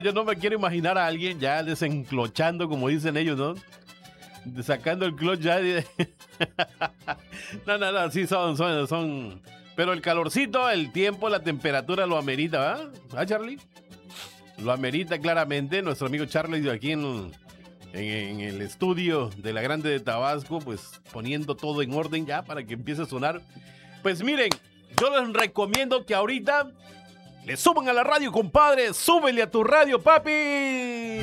Yo no me quiero imaginar a alguien ya desenclochando, como dicen ellos, ¿no? Sacando el clutch ya. No, sí son. Pero el calorcito, el tiempo, la temperatura lo amerita, ¿verdad? ¿Ah, Charlie? Lo amerita claramente. Nuestro amigo Charlie de aquí en el estudio de la Grande de Tabasco, pues poniendo todo en orden ya para que empiece a sonar. Pues miren, yo les recomiendo que ahorita le suban a la radio, compadre. Súbele a tu radio, papi.